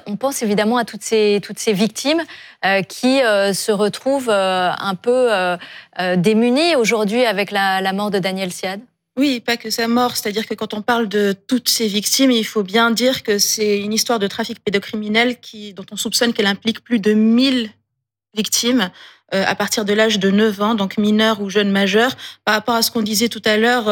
on pense évidemment à toutes ces victimes qui se retrouvent un peu démunies aujourd'hui avec la mort de Daniel Siad. Oui, pas que sa mort. C'est-à-dire que quand on parle de toutes ces victimes, il faut bien dire que c'est une histoire de trafic pédocriminel dont on soupçonne qu'elle implique plus de 1000 victimes à partir de l'âge de 9 ans, donc mineurs ou jeunes majeurs. Par rapport à ce qu'on disait tout à l'heure,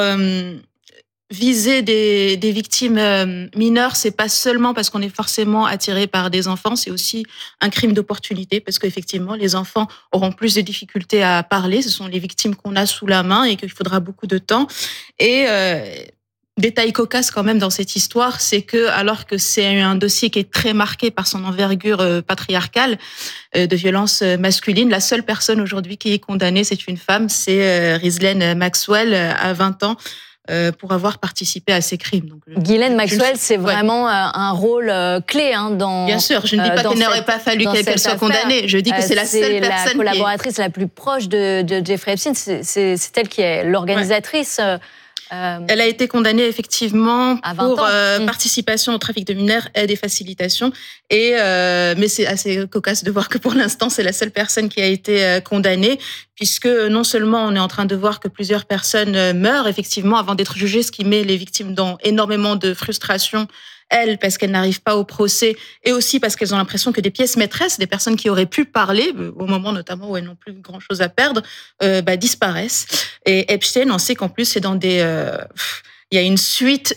viser des victimes mineures, c'est pas seulement parce qu'on est forcément attiré par des enfants, c'est aussi un crime d'opportunité parce qu'effectivement, les enfants auront plus de difficultés à parler. Ce sont les victimes qu'on a sous la main et qu'il faudra beaucoup de temps. Et détail cocasse quand même dans cette histoire, c'est que alors que c'est un dossier qui est très marqué par son envergure patriarcale de violence masculine, la seule personne aujourd'hui qui est condamnée, c'est une femme, c'est Ghislaine Maxwell à 20 ans. Pour avoir participé à ces crimes. Donc, Ghislaine Maxwell, c'est vraiment un rôle clé dans. Bien sûr, je ne dis pas qu'il n'aurait pas fallu qu'elle soit condamnée. Je dis que c'est la seule personne. C'est la collaboratrice la plus proche de Jeffrey Epstein. C'est elle qui est l'organisatrice. Elle a été condamnée effectivement pour participation au trafic de mineurs, aide et facilitation. Mais c'est assez cocasse de voir que pour l'instant, c'est la seule personne qui a été condamnée, puisque non seulement on est en train de voir que plusieurs personnes meurent effectivement avant d'être jugées, ce qui met les victimes dans énormément de frustration. Elles, parce qu'elles n'arrivent pas au procès, et aussi parce qu'elles ont l'impression que des pièces maîtresses, des personnes qui auraient pu parler, au moment notamment où elles n'ont plus grand-chose à perdre, disparaissent. Et Epstein, on sait qu'en plus, c'est dans il y a une suite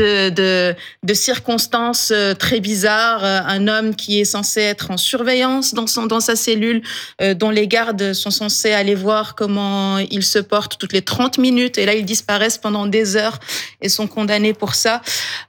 de circonstances très bizarres. Un homme qui est censé être en surveillance dans sa cellule, dont les gardes sont censés aller voir comment il se porte toutes les 30 minutes. Et là, ils disparaissent pendant des heures et sont condamnés pour ça.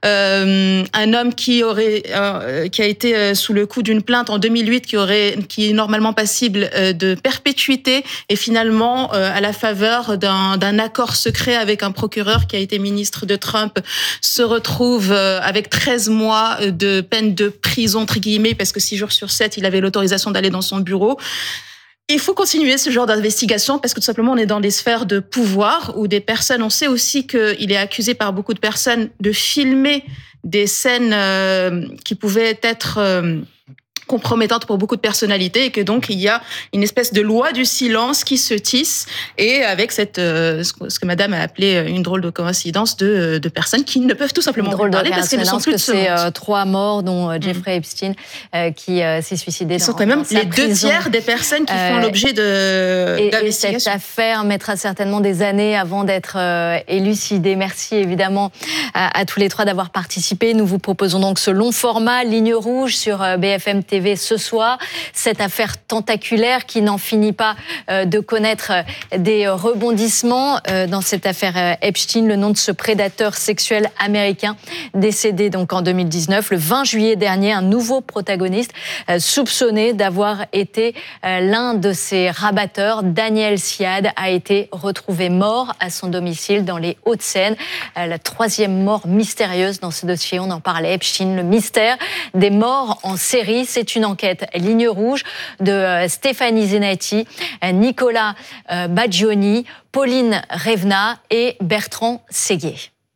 Un homme qui a été sous le coup d'une plainte en 2008, qui est normalement passible de perpétuité, et finalement, à la faveur d'un accord secret avec un procureur qui a été ministre de Trump, se retrouve avec 13 mois de peine de prison, entre guillemets, parce que 6 jours sur 7, il avait l'autorisation d'aller dans son bureau. Il faut continuer ce genre d'investigation parce que tout simplement, on est dans des sphères de pouvoir où des personnes, on sait aussi qu'il est accusé par beaucoup de personnes de filmer des scènes qui pouvaient être compromettante pour beaucoup de personnalités, et que donc il y a une espèce de loi du silence qui se tisse, et avec ce que madame a appelé une drôle de coïncidence de personnes qui ne peuvent tout simplement pas parler parce qu'elles ne sont plus de ce monde. C'est 3 morts, dont Jeffrey Epstein qui s'est suicidé dans sa prison. Ils sont quand même les 2 tiers des personnes qui font l'objet d'investigations. Et cette affaire mettra certainement des années avant d'être élucidée. Merci évidemment à tous les 3 d'avoir participé. Nous vous proposons donc ce long format Ligne Rouge sur BFM TV ce soir. Cette affaire tentaculaire qui n'en finit pas de connaître des rebondissements. Dans cette affaire Epstein, le nom de ce prédateur sexuel américain décédé donc en 2019. Le 20 juillet dernier, un nouveau protagoniste soupçonné d'avoir été l'un de ses rabatteurs, Daniel Siad, a été retrouvé mort à son domicile dans les Hauts-de-Seine. La 3e mort mystérieuse dans ce dossier. On en parlait, Epstein, le mystère des morts en série. C'est une enquête Ligne Rouge de Stéphanie Zenati, Nicolas Baggioni, Pauline Revna et Bertrand Séguier.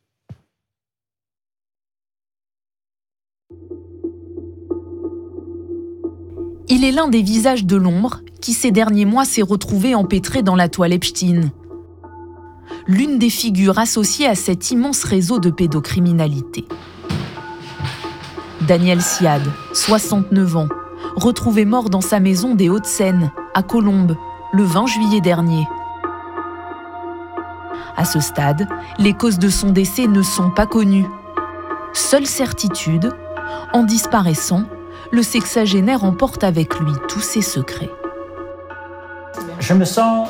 Il est l'un des visages de l'ombre qui, ces derniers mois, s'est retrouvé empêtré dans la toile Epstein. L'une des figures associées à cet immense réseau de pédocriminalité. Daniel Siad, 69 ans, retrouvé mort dans sa maison des Hauts-de-Seine, à Colombes, le 20 juillet dernier. À ce stade, les causes de son décès ne sont pas connues. Seule certitude, en disparaissant, le sexagénaire emporte avec lui tous ses secrets. Je me sens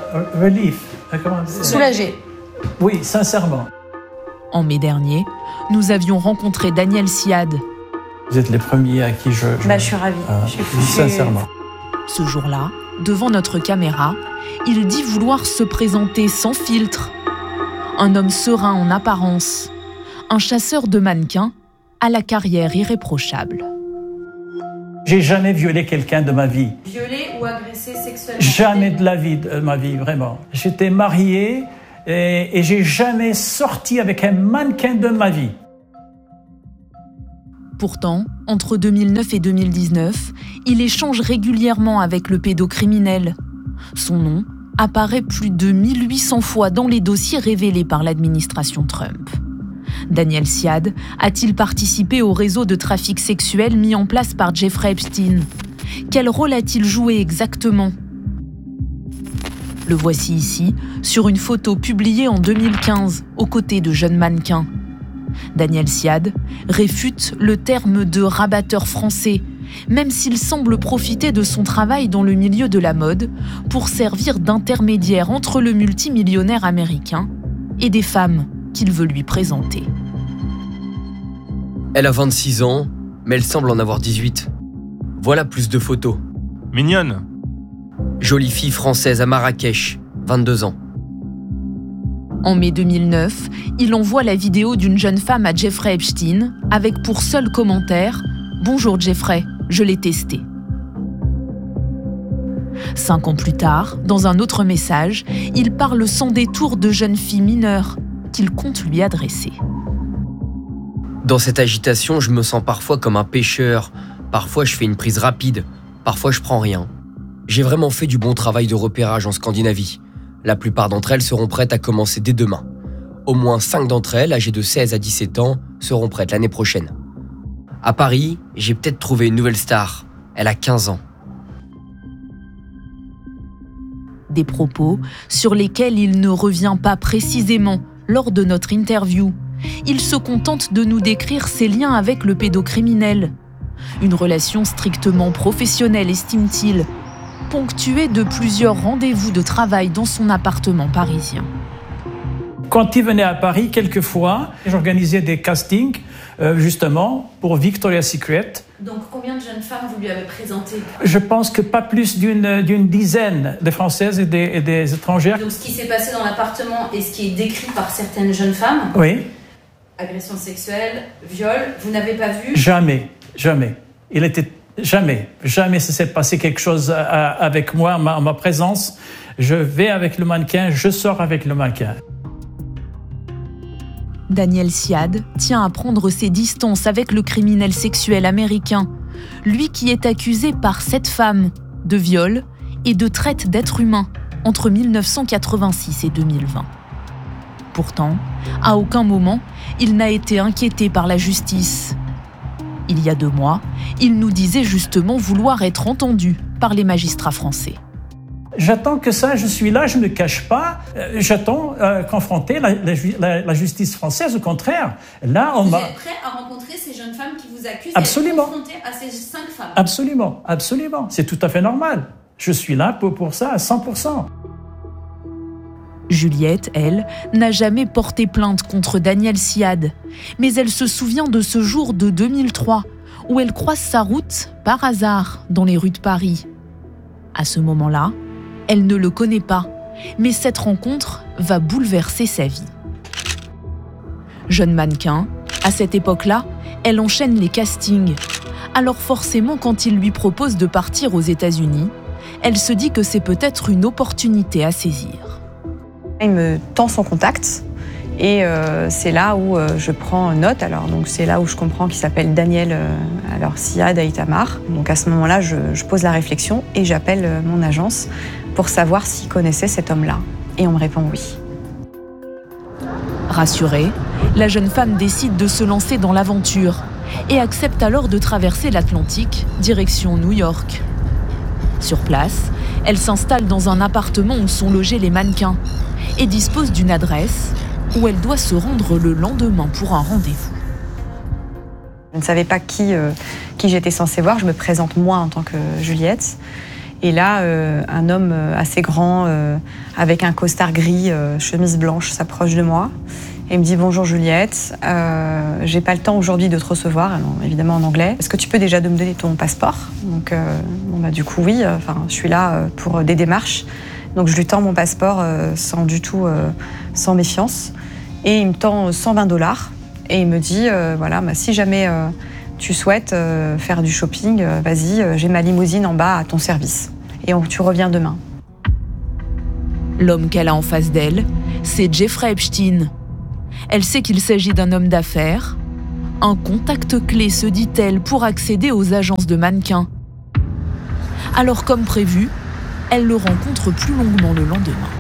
soulagé. Oui, sincèrement. En mai dernier, nous avions rencontré Daniel Siad. Vous êtes les premiers à qui je suis ravie. Sincèrement. Ce jour-là, devant notre caméra, il dit vouloir se présenter sans filtre. Un homme serein en apparence. Un chasseur de mannequins à la carrière irréprochable. J'ai jamais violé quelqu'un de ma vie. Violé ou agressé sexuellement? Jamais de la vie, de ma vie, vraiment. J'étais marié et j'ai jamais sorti avec un mannequin de ma vie. Pourtant, entre 2009 et 2019, il échange régulièrement avec le pédocriminel. Son nom apparaît plus de 1800 fois dans les dossiers révélés par l'administration Trump. Daniel Siad a-t-il participé au réseau de trafic sexuel mis en place par Jeffrey Epstein ? Quel rôle a-t-il joué exactement ? Le voici ici, sur une photo publiée en 2015, aux côtés de jeunes mannequins. Daniel Siad réfute le terme de rabatteur français, même s'il semble profiter de son travail dans le milieu de la mode pour servir d'intermédiaire entre le multimillionnaire américain et des femmes qu'il veut lui présenter. Elle a 26 ans, mais elle semble en avoir 18. Voilà plus de photos. Mignonne. Jolie fille française à Marrakech, 22 ans. En mai 2009, il envoie la vidéo d'une jeune femme à Jeffrey Epstein avec pour seul commentaire « Bonjour Jeffrey, je l'ai testé ». 5 ans plus tard, dans un autre message, il parle sans détour de jeunes filles mineures qu'il compte lui adresser. Dans cette agitation, je me sens parfois comme un pêcheur. Parfois, je fais une prise rapide. Parfois, je prends rien. J'ai vraiment fait du bon travail de repérage en Scandinavie. La plupart d'entre elles seront prêtes à commencer dès demain. Au moins 5 d'entre elles, âgées de 16 à 17 ans, seront prêtes l'année prochaine. À Paris, j'ai peut-être trouvé une nouvelle star. Elle a 15 ans. Des propos sur lesquels il ne revient pas précisément lors de notre interview. Il se contente de nous décrire ses liens avec le pédocriminel. Une relation strictement professionnelle, estime-t-il, ponctuée de plusieurs rendez-vous de travail dans son appartement parisien. Quand il venait à Paris, quelquefois, j'organisais des castings, justement, pour Victoria's Secret. Donc, combien de jeunes femmes vous lui avez présentées ? Je pense que pas plus d'une dizaine de Françaises et des étrangères. Donc, ce qui s'est passé dans l'appartement et ce qui est décrit par certaines jeunes femmes ? Oui. Agression sexuelle, viol, vous n'avez pas vu ? Jamais. Il était jamais ça s'est passé quelque chose avec moi, ma présence. Je vais avec le mannequin, je sors avec le mannequin. Daniel Siad tient à prendre ses distances avec le criminel sexuel américain, lui qui est accusé par 7 femmes de viol et de traite d'êtres humains entre 1986 et 2020. Pourtant, à aucun moment, il n'a été inquiété par la justice. Il y a 2 mois, il nous disait justement vouloir être entendu par les magistrats français. J'attends que ça, je suis là, je ne me cache pas. J'attends confronter la justice française. Au contraire, là, Vous êtes prêt à rencontrer ces jeunes femmes qui vous accusent Absolument. et à être confronté à ces 5 femmes ? Absolument. C'est tout à fait normal. Je suis là pour ça à 100%. Juliette, elle, n'a jamais porté plainte contre Daniel Siad, mais elle se souvient de ce jour de 2003 où elle croise sa route par hasard dans les rues de Paris. À ce moment-là, elle ne le connaît pas, mais cette rencontre va bouleverser sa vie. Jeune mannequin, à cette époque-là, elle enchaîne les castings. Alors forcément, quand il lui propose de partir aux États-Unis, elle se dit que c'est peut-être une opportunité à saisir. Il me tend son contact et c'est là où je prends note. Alors donc c'est là où je comprends qu'il s'appelle Daniel Siad à Itamar. Donc à ce moment-là, je pose la réflexion et j'appelle mon agence pour savoir s'il connaissait cet homme-là. Et on me répond oui. Rassurée, la jeune femme décide de se lancer dans l'aventure et accepte alors de traverser l'Atlantique, direction New York. Sur place, elle s'installe dans un appartement où sont logés les mannequins et dispose d'une adresse où elle doit se rendre le lendemain pour un rendez-vous. Je ne savais pas qui j'étais censée voir. Je me présente moi en tant que Juliette. Et là, un homme assez grand, avec un costard gris, chemise blanche, s'approche de moi et me dit « Bonjour Juliette, j'ai pas le temps aujourd'hui de te recevoir », alors, évidemment en anglais. « Est-ce que tu peux déjà me donner ton passeport ?» Donc, du coup, oui, je suis là pour des démarches. Donc, je lui tends mon passeport sans méfiance. Et il me tend $120 et il me dit si jamais tu souhaites faire du shopping, vas-y, j'ai ma limousine en bas à ton service. Et tu reviens demain. L'homme qu'elle a en face d'elle, c'est Jeffrey Epstein. Elle sait qu'il s'agit d'un homme d'affaires, Un contact clé, se dit-elle, pour accéder aux agences de mannequins. Alors, comme prévu, elle le rencontre plus longuement le lendemain.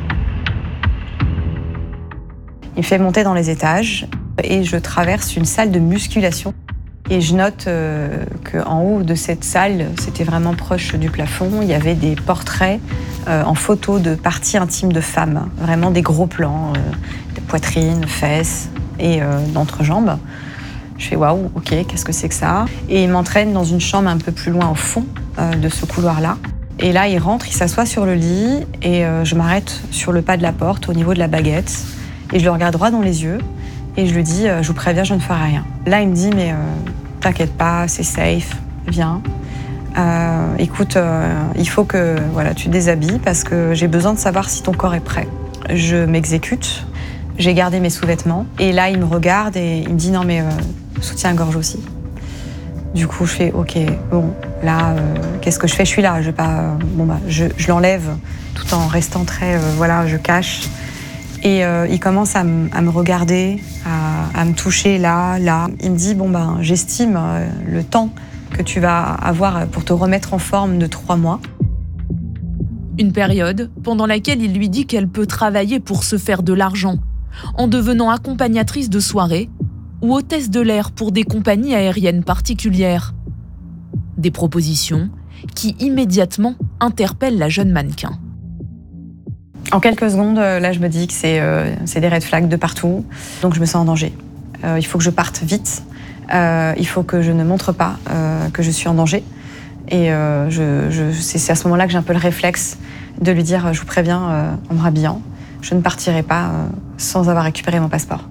Il me fait monter dans les étages et je traverse une salle de musculation. Et je note qu'en haut de cette salle, c'était vraiment proche du plafond, il y avait des portraits en photo de parties intimes de femmes. Vraiment des gros plans, de poitrine, fesses et d'entrejambes. Je fais waouh, ok, qu'est-ce que c'est que ça? Et il m'entraîne dans une chambre un peu plus loin au fond de ce couloir-là. Et là, il rentre, il s'assoit sur le lit et je m'arrête sur le pas de la porte au niveau de la baguette. Et je le regarde droit dans les yeux et je lui dis, je vous préviens, je ne ferai rien. Là, il me dit, mais t'inquiète pas, c'est safe, viens. Écoute, il faut que tu te déshabilles parce que j'ai besoin de savoir si ton corps est prêt. Je m'exécute, j'ai gardé mes sous-vêtements et là, il me regarde et il me dit, non mais soutien-gorge aussi. Du coup, je fais, ok, bon, là, qu'est-ce que je fais? Je suis là, je l'enlève tout en restant très, je cache. Et il commence à me regarder, à me toucher là. Il me dit, j'estime le temps que tu vas avoir pour te remettre en forme de 3 mois. Une période pendant laquelle il lui dit qu'elle peut travailler pour se faire de l'argent, en devenant accompagnatrice de soirée ou hôtesse de l'air pour des compagnies aériennes particulières. Des propositions qui immédiatement interpellent la jeune mannequin. En quelques secondes, là, je me dis que c'est des red flags de partout. Donc, je me sens en danger. Il faut que je parte vite. Il faut que je ne montre pas que je suis en danger. Et c'est à ce moment-là que j'ai un peu le réflexe de lui dire, je vous préviens, en me rhabillant, je ne partirai pas sans avoir récupéré mon passeport.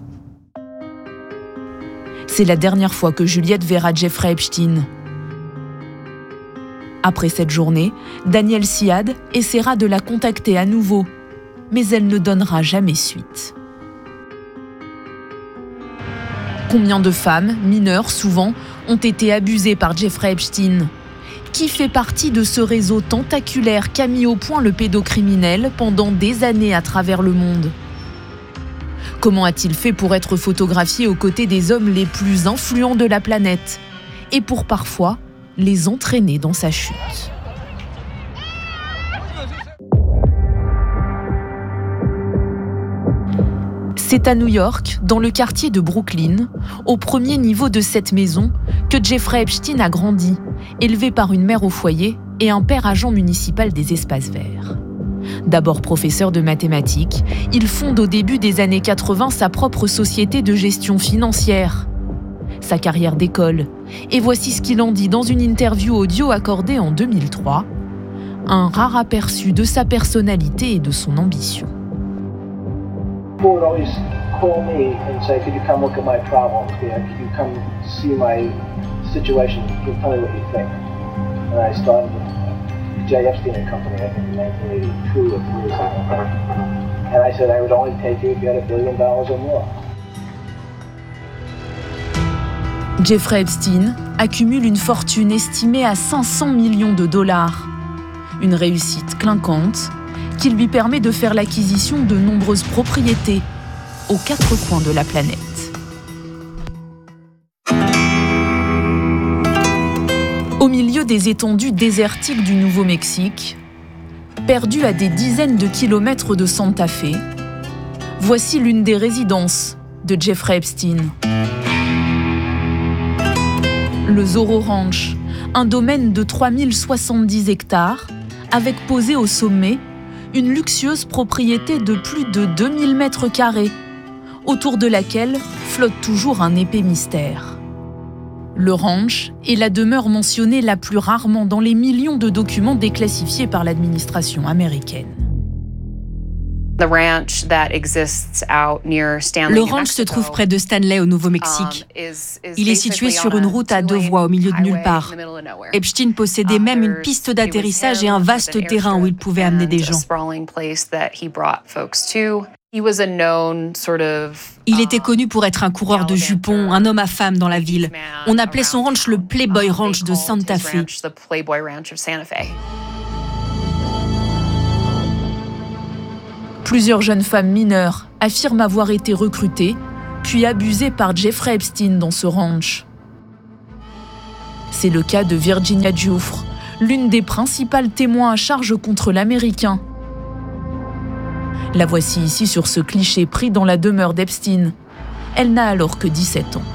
C'est la dernière fois que Juliette verra Jeffrey Epstein. Après cette journée, Danielle Siad essaiera de la contacter à nouveau, mais elle ne donnera jamais suite. Combien de femmes, mineures souvent, ont été abusées par Jeffrey Epstein? Qui fait partie de ce réseau tentaculaire qu'a mis au point le pédocriminel pendant des années à travers le monde? Comment a-t-il fait pour être photographié aux côtés des hommes les plus influents de la planète et pour parfois les entraîner dans sa chute? C'est à New York, dans le quartier de Brooklyn, au premier niveau de cette maison, que Jeffrey Epstein a grandi, élevé par une mère au foyer et un père agent municipal des espaces verts. D'abord professeur de mathématiques, il fonde au début des années 80 sa propre société de gestion financière. Sa carrière décolle, et voici ce qu'il en dit dans une interview audio accordée en 2003, un rare aperçu de sa personnalité et de son ambition. People would always call me and say, could you come look at my problems? Could you come see my situation? Can you tell me what you think? And I started with J. Epstein & Company, I think in 1982 or 3 or something. And I said I would only take you if you had $1 billion or more. Jeffrey Epstein accumule une fortune estimée à 500 millions de dollars. Une réussite clinquante qui lui permet de faire l'acquisition de nombreuses propriétés aux 4 coins de la planète. Au milieu des étendues désertiques du Nouveau-Mexique, perdu à des dizaines de kilomètres de Santa Fe, voici l'une des résidences de Jeffrey Epstein. Le Zorro Ranch, un domaine de 3070 hectares, avec posé au sommet une luxueuse propriété de plus de 2000 mètres carrés, autour de laquelle flotte toujours un épais mystère. Le ranch est la demeure mentionnée la plus rarement dans les millions de documents déclassifiés par l'administration américaine. Le ranch se trouve près de Stanley, au Nouveau-Mexique. Il est situé sur une route à 2 voies au milieu de nulle part. Epstein possédait même une piste d'atterrissage et un vaste terrain où il pouvait amener des gens. Il était connu pour être un coureur de jupons, un homme à femme dans la ville. On appelait son ranch le Playboy Ranch de Santa Fe. Plusieurs jeunes femmes mineures affirment avoir été recrutées, puis abusée par Jeffrey Epstein dans ce ranch. C'est le cas de Virginia Giuffre, l'une des principales témoins à charge contre l'Américain. La voici ici sur ce cliché pris dans la demeure d'Epstein. Elle n'a alors que 17 ans.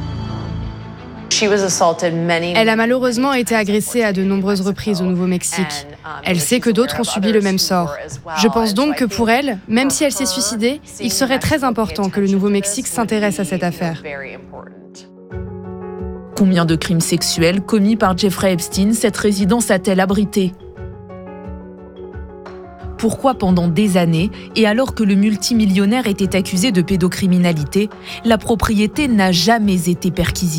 Elle a malheureusement été agressée à de nombreuses reprises au Nouveau-Mexique. Elle sait que d'autres ont subi le même sort. Je pense donc que pour elle, même si elle s'est suicidée, il serait très important que le Nouveau-Mexique s'intéresse à cette affaire. Combien de crimes sexuels commis par Jeffrey Epstein cette résidence a-t-elle abrité ? Pourquoi pendant des années, et alors que le multimillionnaire était accusé de pédocriminalité, la propriété n'a jamais été perquisitionnée ?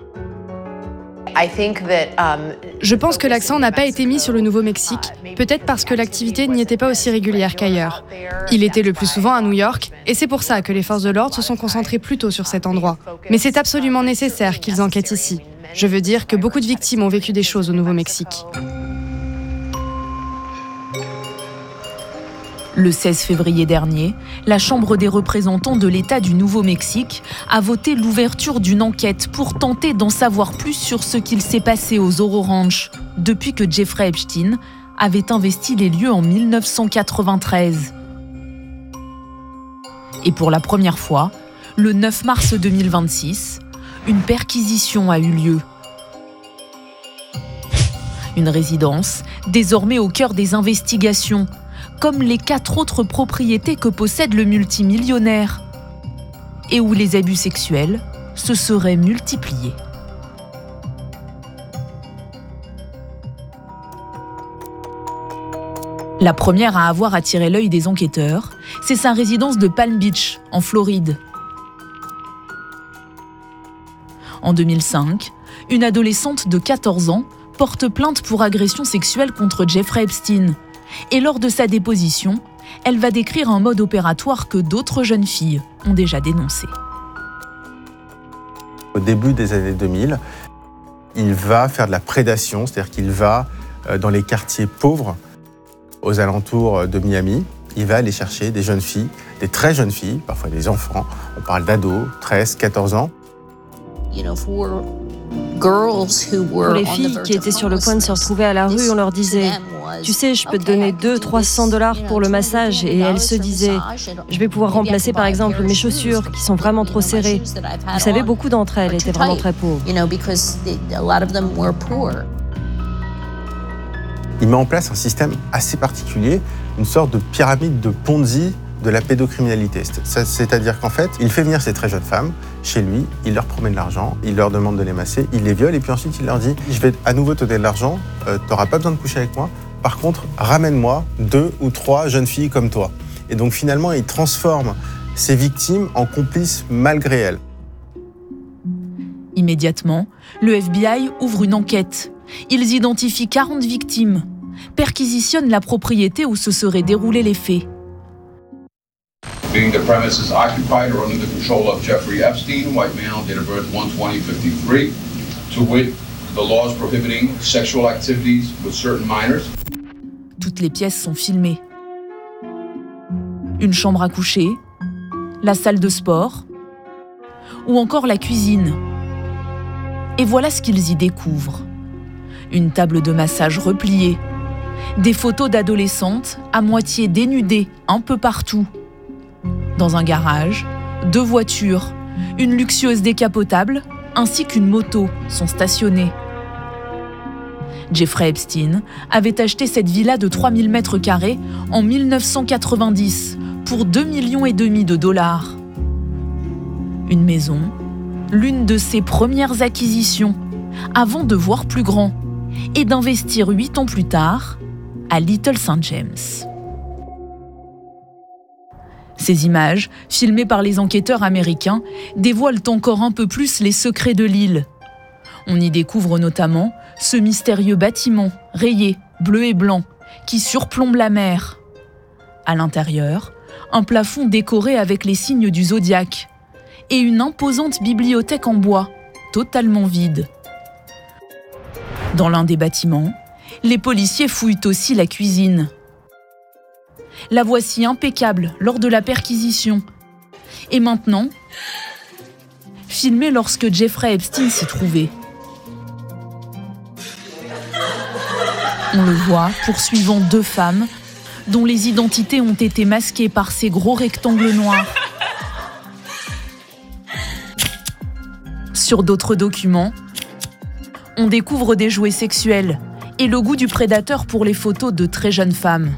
Je pense que l'accent n'a pas été mis sur le Nouveau-Mexique, peut-être parce que l'activité n'y était pas aussi régulière qu'ailleurs. Il était le plus souvent à New York, et c'est pour ça que les forces de l'ordre se sont concentrées plutôt sur cet endroit. Mais c'est absolument nécessaire qu'ils enquêtent ici. Je veux dire que beaucoup de victimes ont vécu des choses au Nouveau-Mexique. Le 16 février dernier, la Chambre des représentants de l'État du Nouveau-Mexique a voté l'ouverture d'une enquête pour tenter d'en savoir plus sur ce qu'il s'est passé au Zorro Ranch depuis que Jeffrey Epstein avait investi les lieux en 1993. Et pour la première fois, le 9 mars 2026, une perquisition a eu lieu. Une résidence, désormais au cœur des investigations, comme les 4 autres propriétés que possède le multimillionnaire, et où les abus sexuels se seraient multipliés. La première à avoir attiré l'œil des enquêteurs, c'est sa résidence de Palm Beach, en Floride. En 2005, une adolescente de 14 ans porte plainte pour agression sexuelle contre Jeffrey Epstein. Et lors de sa déposition, elle va décrire un mode opératoire que d'autres jeunes filles ont déjà dénoncé. Au début des années 2000, il va faire de la prédation, c'est-à-dire qu'il va dans les quartiers pauvres, aux alentours de Miami. Il va aller chercher des jeunes filles, des très jeunes filles, parfois des enfants. On parle d'ados, 13, 14 ans. Pour les filles qui étaient sur le point de se retrouver à la rue, on leur disait « Tu sais, je peux te donner $200-300 pour le massage » et elles se disaient « Je vais pouvoir remplacer par exemple mes chaussures qui sont vraiment trop serrées. » Vous savez, beaucoup d'entre elles étaient vraiment très pauvres. Il met en place un système assez particulier, une sorte de pyramide de Ponzi de la pédocriminalité. C'est-à-dire qu'en fait, il fait venir ces très jeunes femmes chez lui, il leur promet de l'argent, il leur demande de les masser, il les viole et puis ensuite il leur dit « Je vais à nouveau te donner de l'argent, t'auras pas besoin de coucher avec moi, par contre, ramène-moi 2 ou 3 jeunes filles comme toi. » Et donc finalement, il transforme ses victimes en complices malgré elles. Immédiatement, le FBI ouvre une enquête. Ils identifient 40 victimes, perquisitionnent la propriété où se seraient déroulés les faits. Being the premises occupied or under the control of Jeffrey Epstein, white male, date of birth 1/20/53, to wit, the laws prohibiting sexual activities with certain minors. Toutes les pièces sont filmées. Une chambre à coucher, la salle de sport, ou encore la cuisine. Et voilà ce qu'ils y découvrent. Une table de massage repliée, des photos d'adolescentes à moitié dénudées un peu partout. Dans un garage, 2 voitures, une luxueuse décapotable ainsi qu'une moto sont stationnées. Jeffrey Epstein avait acheté cette villa de 3000 mètres carrés en 1990 pour $2,5 millions de dollars. Une maison, l'une de ses premières acquisitions, avant de voir plus grand et d'investir 8 ans plus tard à Little St. James. Ces images, filmées par les enquêteurs américains, dévoilent encore un peu plus les secrets de l'île. On y découvre notamment ce mystérieux bâtiment, rayé, bleu et blanc, qui surplombe la mer. À l'intérieur, un plafond décoré avec les signes du zodiaque et une imposante bibliothèque en bois, totalement vide. Dans l'un des bâtiments, les policiers fouillent aussi la cuisine. La voici impeccable lors de la perquisition. Et maintenant, filmé lorsque Jeffrey Epstein s'y trouvait. On le voit poursuivant 2 femmes dont les identités ont été masquées par ces gros rectangles noirs. Sur d'autres documents, on découvre des jouets sexuels et le goût du prédateur pour les photos de très jeunes femmes.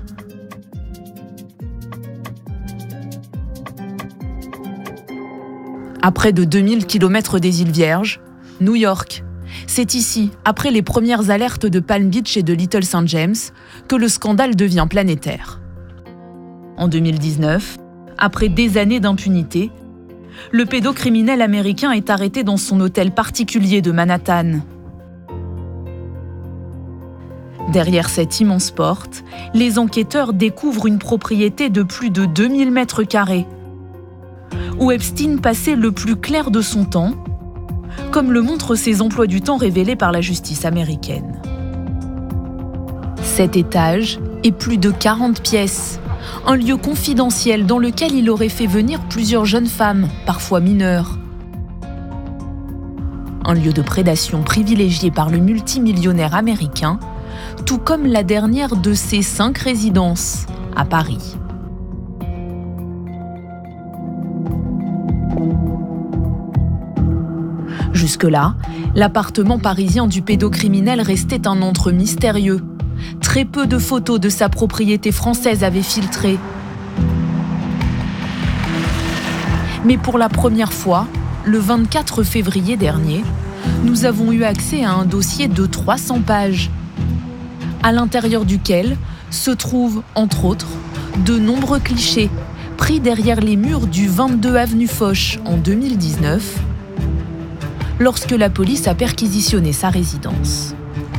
À près de 2000 km des îles Vierges, New York. C'est ici, après les premières alertes de Palm Beach et de Little St. James, que le scandale devient planétaire. En 2019, après des années d'impunité, le pédocriminel américain est arrêté dans son hôtel particulier de Manhattan. Derrière cette immense porte, les enquêteurs découvrent une propriété de plus de 2000 mètres carrés, où Epstein passait le plus clair de son temps, comme le montrent ses emplois du temps révélés par la justice américaine. 7 étages et plus de 40 pièces, un lieu confidentiel dans lequel il aurait fait venir plusieurs jeunes femmes, parfois mineures. Un lieu de prédation privilégié par le multimillionnaire américain, tout comme la dernière de ses 5 résidences, à Paris. Jusque-là, l'appartement parisien du pédocriminel restait un antre mystérieux. Très peu de photos de sa propriété française avaient filtré. Mais pour la première fois, le 24 février dernier, nous avons eu accès à un dossier de 300 pages, à l'intérieur duquel se trouvent, entre autres, de nombreux clichés pris derrière les murs du 22 avenue Foch en 2019, lorsque la police a perquisitionné sa résidence.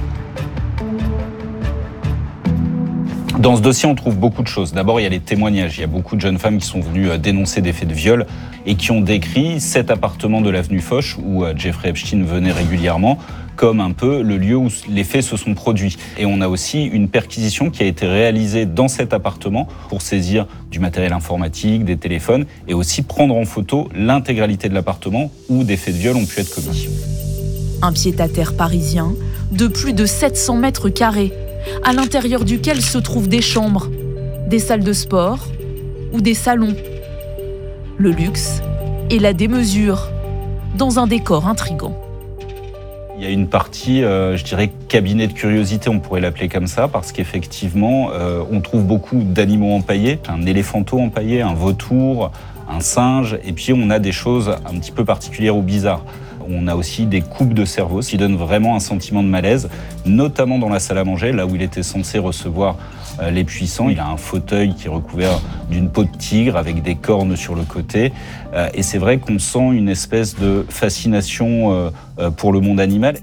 Dans ce dossier, on trouve beaucoup de choses. D'abord, il y a les témoignages. Il y a beaucoup de jeunes femmes qui sont venues dénoncer des faits de viol et qui ont décrit cet appartement de l'avenue Foch où Jeffrey Epstein venait régulièrement comme un peu le lieu où les faits se sont produits. Et on a aussi une perquisition qui a été réalisée dans cet appartement pour saisir du matériel informatique, des téléphones et aussi prendre en photo l'intégralité de l'appartement où des faits de viol ont pu être commis. Un pied-à-terre parisien de plus de 700 mètres carrés, à l'intérieur duquel se trouvent des chambres, des salles de sport ou des salons. Le luxe et la démesure, dans un décor intrigant. Il y a une partie, je dirais, cabinet de curiosité, on pourrait l'appeler comme ça, parce qu'effectivement, on trouve beaucoup d'animaux empaillés, un éléphanteau empaillé, un vautour, un singe, et puis on a des choses un petit peu particulières ou bizarres. On a aussi des coupes de cerveau, ce qui donne vraiment un sentiment de malaise, notamment dans la salle à manger, là où il était censé recevoir les puissants. Il a un fauteuil qui est recouvert d'une peau de tigre avec des cornes sur le côté. Et c'est vrai qu'on sent une espèce de fascination pour le monde animal.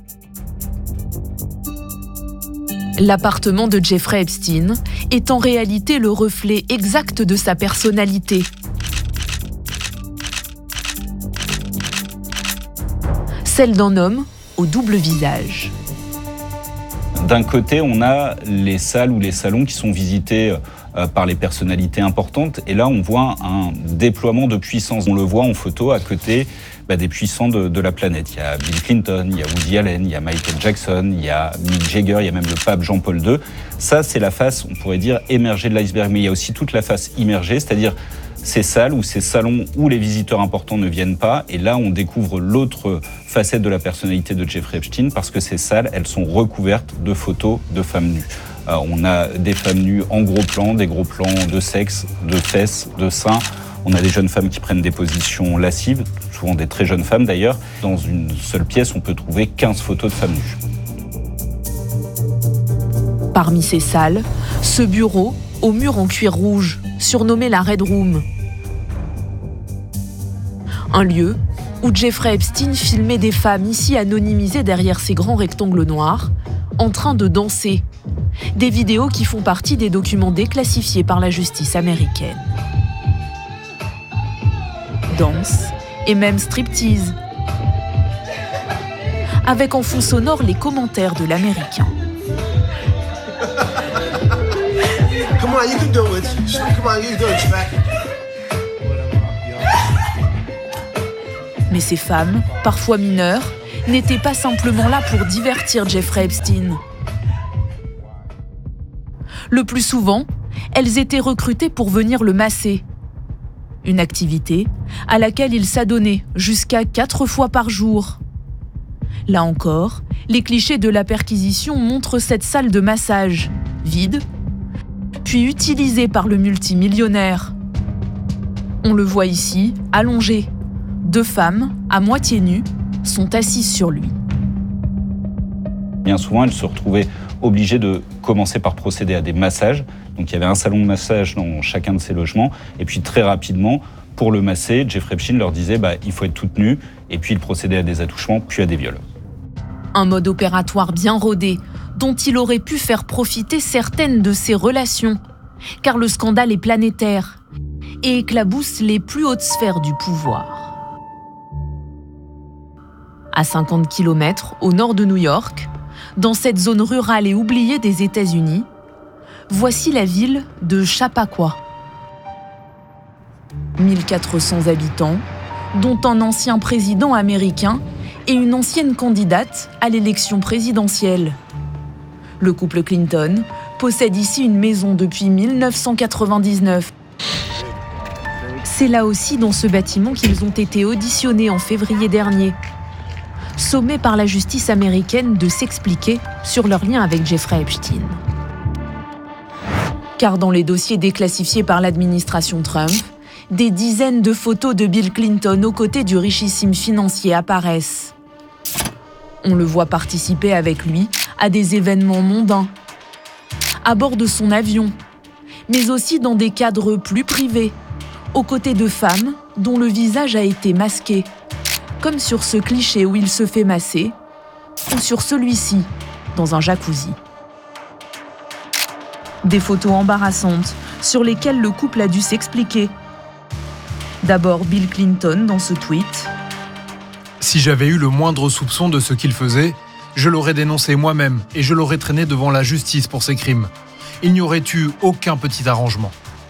L'appartement de Jeffrey Epstein est en réalité le reflet exact de sa personnalité. Celle d'un homme au double visage. D'un côté, on a les salles ou les salons qui sont visités par les personnalités importantes. Et là, on voit un déploiement de puissance. On le voit en photo à côté des puissants de la planète. Il y a Bill Clinton, il y a Woody Allen, il y a Michael Jackson, il y a Mick Jagger, il y a même le pape Jean-Paul II. Ça, c'est la face, on pourrait dire, émergée de l'iceberg. Mais il y a aussi toute la face immergée, c'est-à-dire ces salles ou ces salons où les visiteurs importants ne viennent pas. Et là, on découvre l'autre facette de la personnalité de Jeffrey Epstein parce que ces salles, elles sont recouvertes de photos de femmes nues. On a des femmes nues en gros plan, des gros plans de sexe, de fesses, de seins. On a des jeunes femmes qui prennent des positions lascives, souvent des très jeunes femmes d'ailleurs. Dans une seule pièce, on peut trouver 15 photos de femmes nues. Parmi ces salles, ce bureau, au mur en cuir rouge, surnommé la Red Room. Un lieu où Jeffrey Epstein filmait des femmes ici anonymisées derrière ces grands rectangles noirs, en train de danser. Des vidéos qui font partie des documents déclassifiés par la justice américaine. Danse et même striptease. Avec en fond sonore les commentaires de l'Américain. Come on, you can do it. Come on, you can do it, Jack. Mais ces femmes, parfois mineures, n'étaient pas simplement là pour divertir Jeffrey Epstein. Le plus souvent, elles étaient recrutées pour venir le masser. Une activité à laquelle il s'adonnait jusqu'à 4 fois par jour. Là encore, les clichés de la perquisition montrent cette salle de massage, vide, puis utilisée par le multimillionnaire. On le voit ici, allongé. 2 femmes, à moitié nues, sont assises sur lui. Bien souvent, elle se retrouvait obligée de commencer par procéder à des massages. Donc il y avait un salon de massage dans chacun de ces logements. Et puis très rapidement, pour le masser, Jeffrey Epstein leur disait il faut être toute nue. Et puis il procédait à des attouchements, puis à des viols. Un mode opératoire bien rodé, dont il aurait pu faire profiter certaines de ses relations. Car le scandale est planétaire et éclabousse les plus hautes sphères du pouvoir. À 50 km au nord de New York, dans cette zone rurale et oubliée des États-Unis, voici la ville de Chappaqua. 1400 habitants, dont un ancien président américain et une ancienne candidate à l'élection présidentielle. Le couple Clinton possède ici une maison depuis 1999. C'est là aussi dans ce bâtiment qu'ils ont été auditionnés en février dernier, sommés par la justice américaine de s'expliquer sur leur lien avec Jeffrey Epstein. Car dans les dossiers déclassifiés par l'administration Trump, des dizaines de photos de Bill Clinton aux côtés du richissime financier apparaissent. On le voit participer avec lui à des événements mondains, à bord de son avion, mais aussi dans des cadres plus privés, aux côtés de femmes dont le visage a été masqué, comme sur ce cliché où il se fait masser, ou sur celui-ci, dans un jacuzzi. Des photos embarrassantes sur lesquelles le couple a dû s'expliquer. D'abord Bill Clinton dans ce tweet. Si j'avais eu le moindre soupçon de ce qu'il faisait, je l'aurais dénoncé moi-même et je l'aurais traîné devant la justice pour ses crimes. Il n'y aurait eu aucun petit arrangement.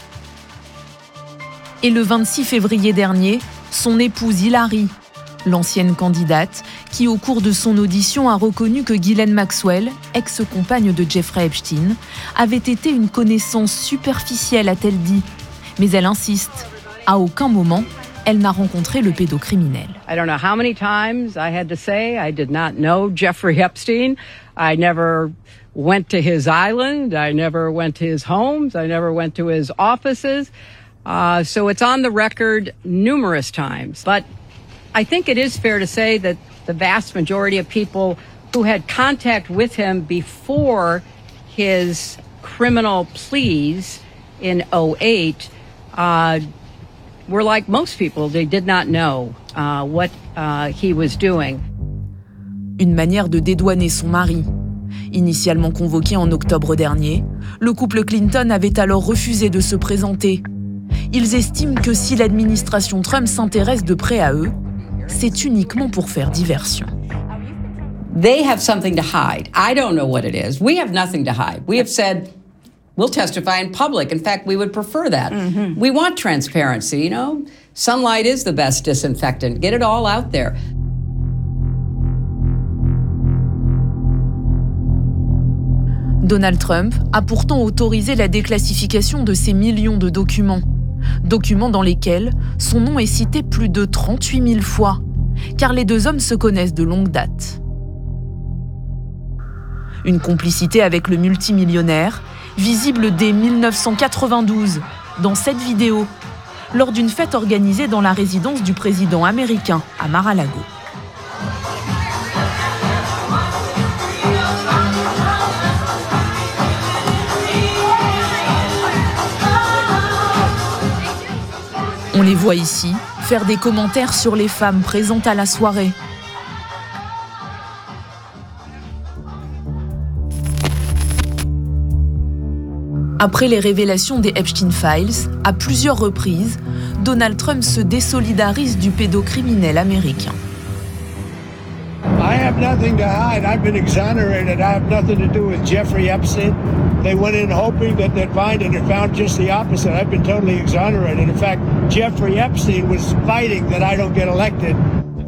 Et le 26 février dernier, son épouse Hillary, l'ancienne candidate, qui au cours de son audition a reconnu que Ghislaine Maxwell, ex-compagne de Jeffrey Epstein, avait été une connaissance superficielle, a-t-elle dit. Mais elle insiste, à aucun moment, elle n'a rencontré le pédocriminel. I don't know how many times I had to say I did not know Jeffrey Epstein. I never went to his island. I never went to his homes. I never went to his offices. So it's on the record numerous times. But I think it is fair to say that the vast majority of people who had contact with him before his criminal pleas in 2008 were like most people. They did not know what he was doing. Une manière de dédouaner son mari. Initialement convoqué en octobre dernier, le couple Clinton avait alors refusé de se présenter. Ils estiment que si l'administration Trump s'intéresse de près à eux, c'est uniquement pour faire diversion. They have something to hide. I don't know what it is. We have nothing to hide. We have said we'll testify in public. In fact, we would prefer that. Mm-hmm. We want transparency, you know. Sunlight is the best disinfectant. Get it all out there. Donald Trump a pourtant autorisé la déclassification de ces millions de documents. Documents dans lesquels son nom est cité plus de 38 000 fois, car les deux hommes se connaissent de longue date. Une complicité avec le multimillionnaire, visible dès 1992, dans cette vidéo, lors d'une fête organisée dans la résidence du président américain à Mar-a-Lago. On les voit ici faire des commentaires sur les femmes présentes à la soirée. Après les révélations des Epstein Files, à plusieurs reprises, Donald Trump se désolidarise du pédocriminel américain. I have nothing to hide. I've been exonerated. I have nothing to do with Jeffrey Epstein. They went in hoping that they'd find it and found just the opposite. I've been totally exonerated. In fact, Jeffrey Epstein was fighting that I don't get elected.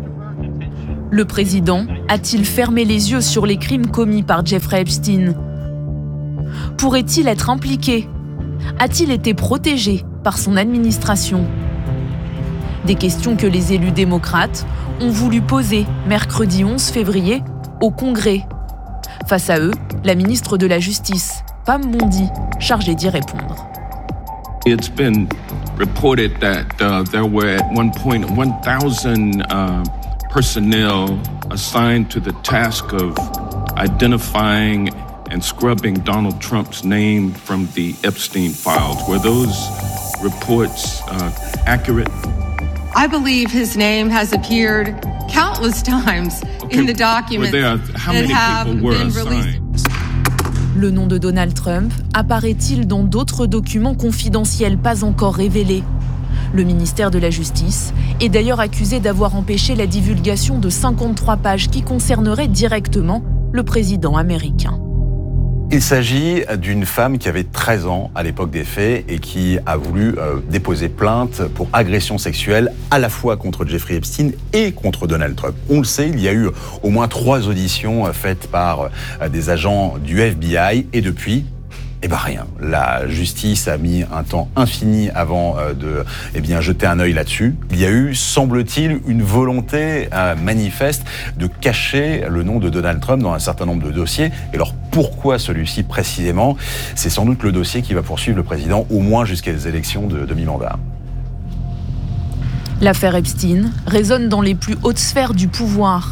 Le président a-t-il fermé les yeux sur les crimes commis par Jeffrey Epstein ? Pourrait-il être impliqué ? A-t-il été protégé par son administration ? Des questions que les élus démocrates ont voulu poser mercredi 11 février au Congrès. Face à eux, la ministre de la Justice, Pam Bondi, chargée d'y répondre. It's been reported that there were at one point 1,000 personnel assigned to the task of identifying and scrubbing Donald Trump's name from the Epstein files. Were those reports accurate? I believe his name has appeared countless times in the documents that have been released. Le nom de Donald Trump apparaît-il dans d'autres documents confidentiels pas encore révélés ? Le ministère de la Justice est d'ailleurs accusé d'avoir empêché la divulgation de 53 pages qui concerneraient directement le président américain. Il s'agit d'une femme qui avait 13 ans à l'époque des faits et qui a voulu déposer plainte pour agression sexuelle à la fois contre Jeffrey Epstein et contre Donald Trump. On le sait, il y a eu au moins 3 auditions faites par des agents du FBI et depuis, rien. La justice a mis un temps infini avant de jeter un œil là-dessus. Il y a eu, semble-t-il, une volonté manifeste de cacher le nom de Donald Trump dans un certain nombre de dossiers. Et alors, pourquoi celui-ci précisément ? C'est sans doute le dossier qui va poursuivre le président au moins jusqu'à les élections de mi-mandat. L'affaire Epstein résonne dans les plus hautes sphères du pouvoir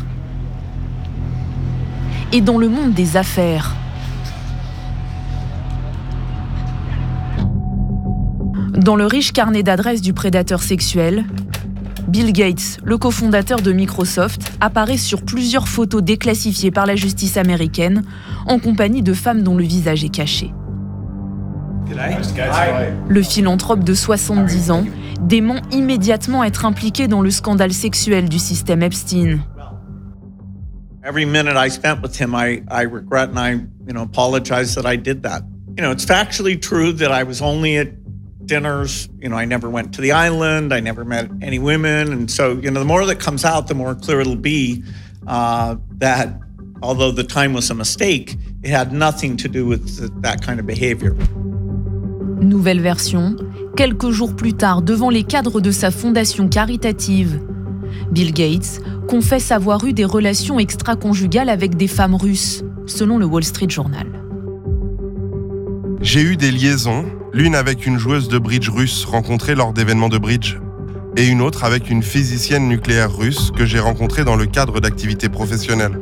et dans le monde des affaires. Dans le riche carnet d'adresses du prédateur sexuel, Bill Gates, le cofondateur de Microsoft, apparaît sur plusieurs photos déclassifiées par la justice américaine en compagnie de femmes dont le visage est caché. Le philanthrope de 70 ans dément immédiatement être impliqué dans le scandale sexuel du système Epstein. Every minute I spent with him, I regret and I, apologize that I did that. It's factually true that I was only at dinners, I never went to the island, I never met any women, and so, the more that comes out, the more clear it'll be that although the time was a mistake, it had nothing to do with that kind of behavior. Nouvelle version, quelques jours plus tard, devant les cadres de sa fondation caritative, Bill Gates confesse avoir eu des relations extra-conjugales avec des femmes russes, selon le Wall Street Journal. J'ai eu des liaisons, l'une avec une joueuse de bridge russe rencontrée lors d'événements de bridge, et une autre avec une physicienne nucléaire russe que j'ai rencontrée dans le cadre d'activités professionnelles.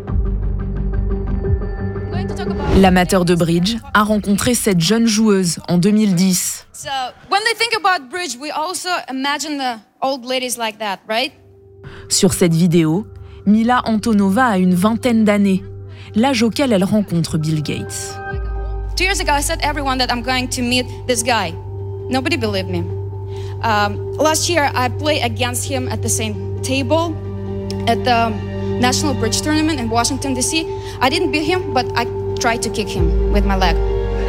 L'amateur de bridge a rencontré cette jeune joueuse en 2010. So, when they think about bridge, we also imagine the old ladies like that, right? Sur cette vidéo, Mila Antonova a une vingtaine d'années, l'âge auquel elle rencontre Bill Gates. 2 years ago, I said to everyone that I'm going to meet this guy. Nobody believed me. Last year, I played against him at the same table at the National Bridge Tournament in Washington, D.C. I didn't beat him, but I tried to kick him with my leg.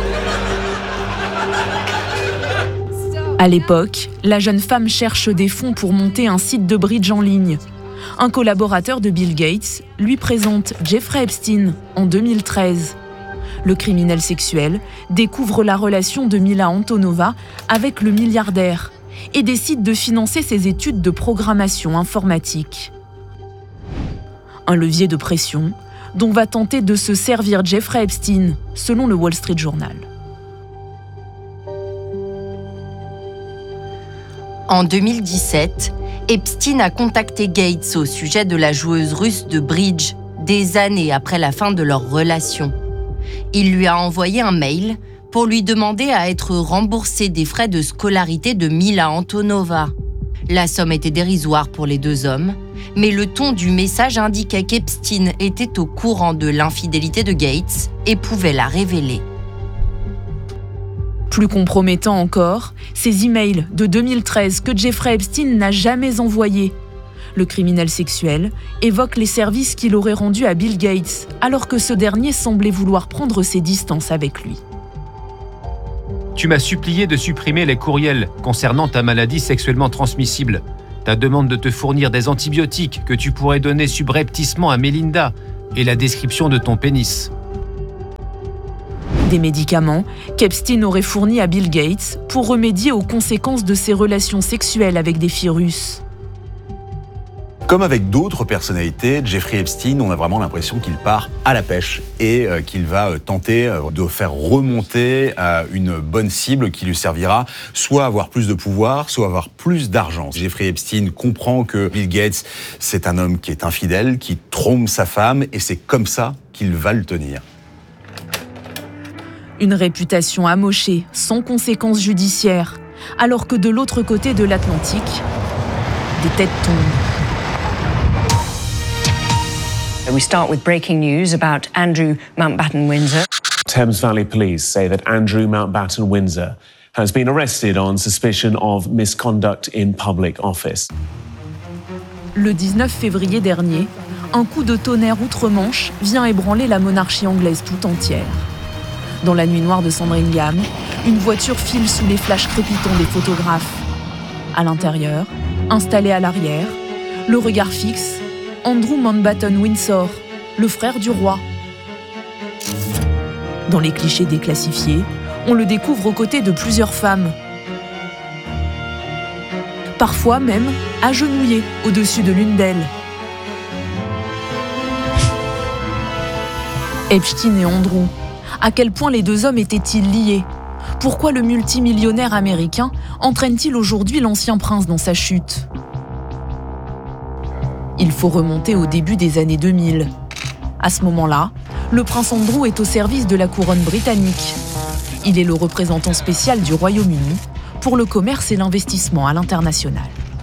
À l'époque, la jeune femme cherche des fonds pour monter un site de bridge en ligne. Un collaborateur de Bill Gates lui présente Jeffrey Epstein en 2013. Le criminel sexuel découvre la relation de Mila Antonova avec le milliardaire et décide de financer ses études de programmation informatique. Un levier de pression dont va tenter de se servir Jeffrey Epstein, selon le Wall Street Journal. En 2017, Epstein a contacté Gates au sujet de la joueuse russe de bridge, des années après la fin de leur relation. Il lui a envoyé un mail pour lui demander à être remboursé des frais de scolarité de Mila Antonova. La somme était dérisoire pour les deux hommes, mais le ton du message indiquait qu'Epstein était au courant de l'infidélité de Gates et pouvait la révéler. Plus compromettant encore, ces emails de 2013 que Jeffrey Epstein n'a jamais envoyés. Le criminel sexuel évoque les services qu'il aurait rendus à Bill Gates, alors que ce dernier semblait vouloir prendre ses distances avec lui. Tu m'as supplié de supprimer les courriels concernant ta maladie sexuellement transmissible. ta demande de te fournir des antibiotiques que tu pourrais donner subrepticement à Melinda et la description de ton pénis. Des médicaments qu'Epstein aurait fournis à Bill Gates pour remédier aux conséquences de ses relations sexuelles avec des filles russes. Comme avec d'autres personnalités, Jeffrey Epstein, on a vraiment l'impression qu'il part à la pêche et qu'il va tenter de faire remonter une bonne cible qui lui servira soit à avoir plus de pouvoir, soit à avoir plus d'argent. Jeffrey Epstein comprend que Bill Gates, c'est un homme qui est infidèle, qui trompe sa femme, et c'est comme ça qu'il va le tenir. Une réputation amochée, sans conséquences judiciaires, alors que de l'autre côté de l'Atlantique, des têtes tombent. We start with breaking news about Andrew Mountbatten Windsor. Thames Valley Police say that Andrew Mountbatten Windsor has been arrested on suspicion of misconduct in public office. Le 19 février dernier, un coup de tonnerre outre-Manche vient ébranler la monarchie anglaise tout entière. Dans la nuit noire de Sandringham, une voiture file sous les flashs crépitants des photographes. À l'intérieur, installé à l'arrière, le regard fixe, Andrew Mountbatten Windsor, le frère du roi. Dans les clichés déclassifiés, on le découvre aux côtés de plusieurs femmes. Parfois même agenouillé au-dessus de l'une d'elles. Epstein et Andrew. À quel point les deux hommes étaient-ils liés? Pourquoi le multimillionnaire américain entraîne-t-il aujourd'hui l'ancien prince dans sa chute? Il faut remonter au début des années 2000. À ce moment-là, le prince Andrew est au service de la couronne britannique. Il est le représentant spécial du Royaume-Uni pour le commerce et l'investissement à l'international.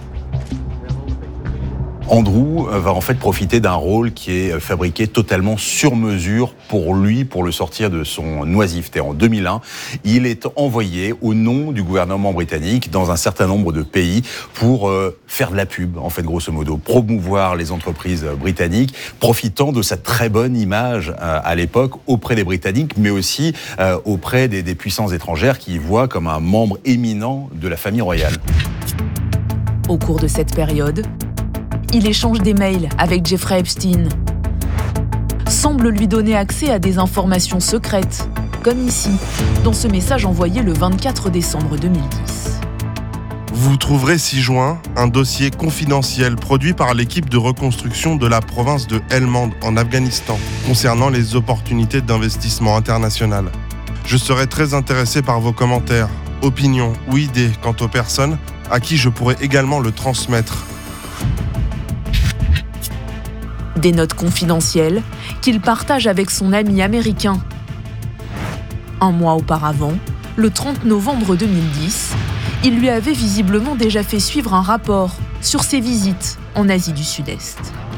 Andrew va en fait profiter d'un rôle qui est fabriqué totalement sur mesure pour lui, pour le sortir de son oisiveté. En 2001, il est envoyé au nom du gouvernement britannique dans un certain nombre de pays pour faire de la pub, en fait, grosso modo, promouvoir les entreprises britanniques, profitant de sa très bonne image à l'époque auprès des Britanniques, mais aussi auprès des puissances étrangères qui y voient comme un membre éminent de la famille royale. Au cours de cette période, il échange des mails avec Jeffrey Epstein, semble lui donner accès à des informations secrètes, comme ici, dans ce message envoyé le 24 décembre 2010. Vous trouverez 6 juin un dossier confidentiel produit par l'équipe de reconstruction de la province de Helmand en Afghanistan concernant les opportunités d'investissement international. Je serai très intéressé par vos commentaires, opinions ou idées quant aux personnes à qui je pourrais également le transmettre. Des notes confidentielles qu'il partage avec son ami américain. Un mois auparavant, le 30 novembre 2010, il lui avait visiblement déjà fait suivre un rapport sur ses visites en Asie du Sud-Est.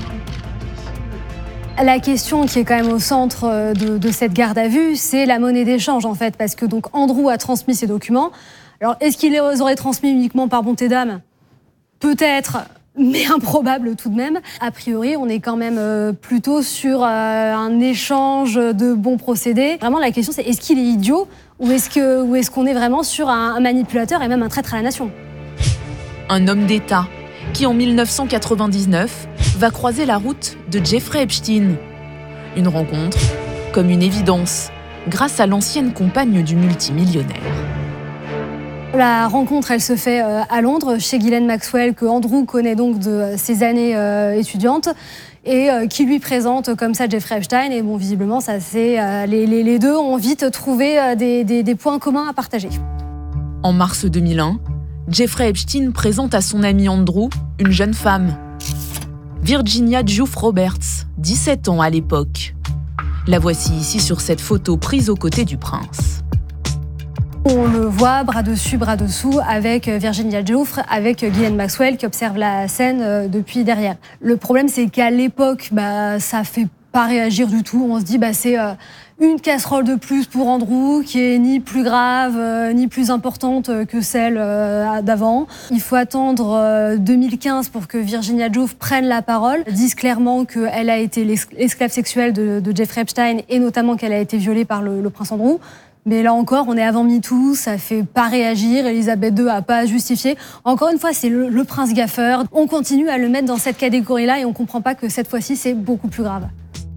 La question qui est quand même au centre de cette garde à vue, c'est la monnaie d'échange en fait, parce que donc Andrew a transmis ses documents. Alors est-ce qu'il les aurait transmis uniquement par bonté d'âme ? Peut-être, mais improbable tout de même. A priori, on est quand même plutôt sur un échange de bons procédés. Vraiment, la question, c'est est-ce qu'il est idiot ou est-ce qu'on est vraiment sur un manipulateur et même un traître à la nation ? Un homme d'État qui, en 1999, va croiser la route de Jeffrey Epstein. Une rencontre comme une évidence, grâce à l'ancienne compagne du multimillionnaire. La rencontre, elle se fait à Londres, chez Ghislaine Maxwell, que Andrew connaît donc de ses années étudiantes, et qui lui présente comme ça Jeffrey Epstein. Et bon, visiblement, ça, les deux ont vite trouvé des points communs à partager. En mars 2001, Jeffrey Epstein présente à son ami Andrew une jeune femme, Virginia Giuff Roberts, 17 ans à l'époque. La voici ici sur cette photo prise aux côtés du prince. On le voit bras dessus, bras dessous avec Virginia Giuff, avec Ghislaine Maxwell qui observe la scène depuis derrière. Le problème, c'est qu'à l'époque, ça fait pas réagir du tout. On se dit, c'est une casserole de plus pour Andrew qui est ni plus grave, ni plus importante que celle d'avant. Il faut attendre 2015 pour que Virginia Giuff prenne la parole, dise clairement qu'elle a été l'esclave sexuelle de Jeffrey Epstein et notamment qu'elle a été violée par le prince Andrew. Mais là encore, on est avant MeToo, ça fait pas réagir, Elisabeth II a pas justifié. Encore une fois, c'est le prince gaffeur. On continue à le mettre dans cette catégorie-là et on comprend pas que cette fois-ci, c'est beaucoup plus grave.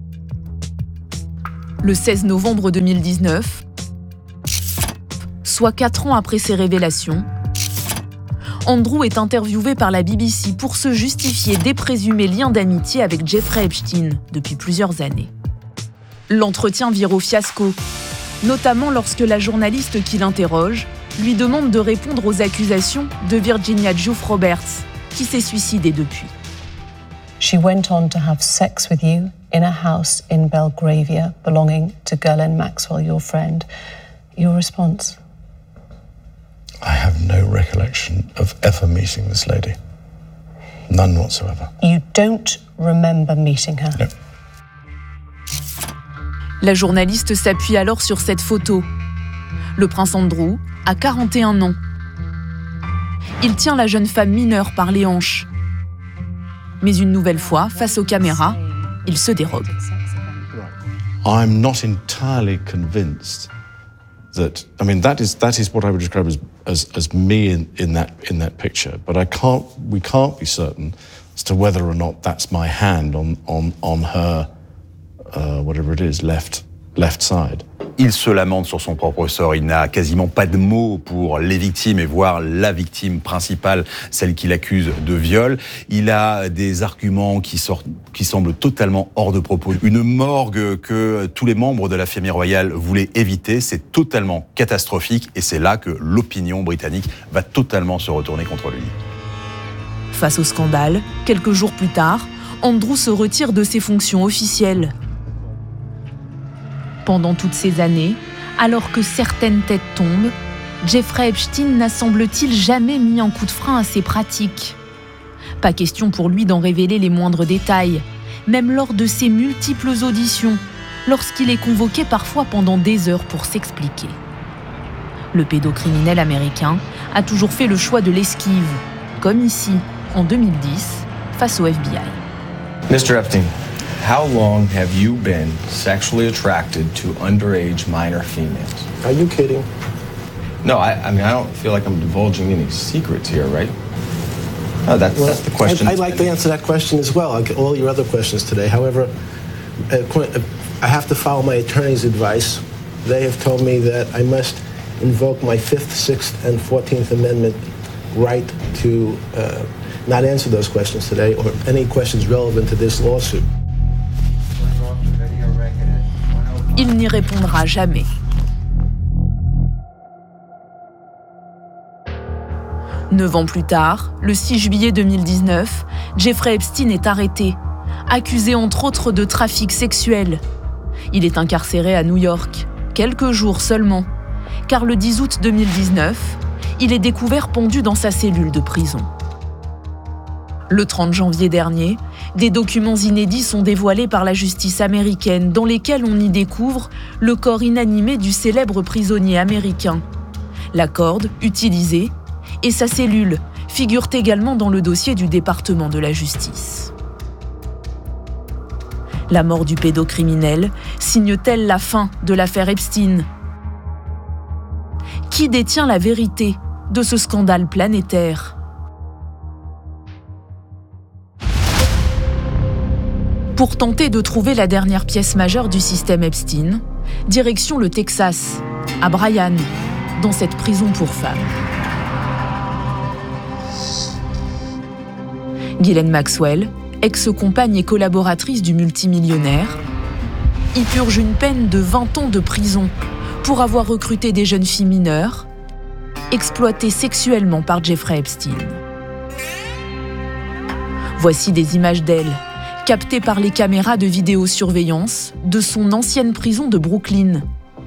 Le 16 novembre 2019, soit 4 ans après ces révélations, Andrew est interviewé par la BBC pour se justifier des présumés liens d'amitié avec Jeffrey Epstein depuis plusieurs années. L'entretien vire au fiasco, notamment lorsque la journaliste qui l'interroge lui demande de répondre aux accusations de Virginia Giuffre Roberts, qui s'est suicidée depuis. She went on to have sex with you in a house in Belgravia belonging to Ghislaine Maxwell, your friend. Your response? I have no recollection of ever meeting this lady. None whatsoever. You don't remember meeting her? No. La journaliste s'appuie alors sur cette photo. Le prince Andrew a 41 ans. Il tient la jeune femme mineure par les hanches. Mais une nouvelle fois, face aux caméras, il se dérobe. I'm not entirely convinced that, I mean, that is what I would describe as me in that picture. But we can't be certain as to whether or not that's my hand on her, whatever it is, left side. Il se lamente sur son propre sort, il n'a quasiment pas de mots pour les victimes et voire la victime principale, celle qu'il accuse de viol. Il a des arguments qui semblent totalement hors de propos. Une morgue que tous les membres de la famille royale voulaient éviter, c'est totalement catastrophique et c'est là que l'opinion britannique va totalement se retourner contre lui. Face au scandale, quelques jours plus tard, Andrew se retire de ses fonctions officielles. Pendant toutes ces années, alors que certaines têtes tombent, Jeffrey Epstein n'a semble-t-il jamais mis un coup de frein à ses pratiques. Pas question pour lui d'en révéler les moindres détails, même lors de ses multiples auditions, lorsqu'il est convoqué parfois pendant des heures pour s'expliquer. Le pédocriminel américain a toujours fait le choix de l'esquive, comme ici, en 2010, face au FBI. Mr. Epstein, how long have you been sexually attracted to underage minor females? Are you kidding? No, I mean, I don't feel like I'm divulging any secrets here, right? No, that's the question. I'd like to answer that question as well, like all your other questions today. However, I have to follow my attorney's advice. They have told me that I must invoke my 5th, 6th, and 14th Amendment right to not answer those questions today or any questions relevant to this lawsuit. Il n'y répondra jamais. Neuf ans plus tard, le 6 juillet 2019, Jeffrey Epstein est arrêté, accusé entre autres de trafic sexuel. Il est incarcéré à New York, quelques jours seulement, car le 10 août 2019, il est découvert pendu dans sa cellule de prison. Le 30 janvier dernier, des documents inédits sont dévoilés par la justice américaine dans lesquels on y découvre le corps inanimé du célèbre prisonnier américain. La corde utilisée et sa cellule figurent également dans le dossier du département de la justice. La mort du pédocriminel signe-t-elle la fin de l'affaire Epstein ? Qui détient la vérité de ce scandale planétaire ? Pour tenter de trouver la dernière pièce majeure du système Epstein, direction le Texas, à Bryan, dans cette prison pour femmes. Ghislaine Maxwell, ex-compagne et collaboratrice du multimillionnaire, y purge une peine de 20 ans de prison pour avoir recruté des jeunes filles mineures, exploitées sexuellement par Jeffrey Epstein. Voici des images d'elle, captée par les caméras de vidéosurveillance de son ancienne prison de Brooklyn.